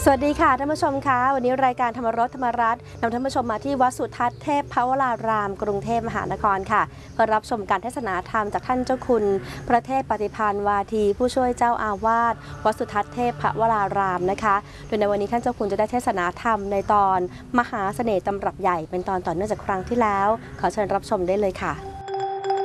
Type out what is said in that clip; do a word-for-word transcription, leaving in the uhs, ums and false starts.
สวัสดีค่ะท่านผู้ชมคะวันนี้รายการธรรมรสธรรมรัตน์นำท่านผู้ชมมาที่วัดสุทัศน์เทพพระวรารามกรุงเทพมหานครค่ะเพื่อรับชมการเทศนาธรรมจากท่านเจ้าคุณพระเทพปฏิภาณวาทีผู้ช่วยเจ้าอาวาสวัดสุทัศน์เทพพระวรารามนะคะโดยในวันนี้ท่านเจ้าคุณจะได้เทศนาธรรมในตอนมหาเสน่ห์ตำรับใหญ่เป็นตอนต่อเนื่องจากครั้งที่แล้วขอเชิญรับชมได้เลยค่ะ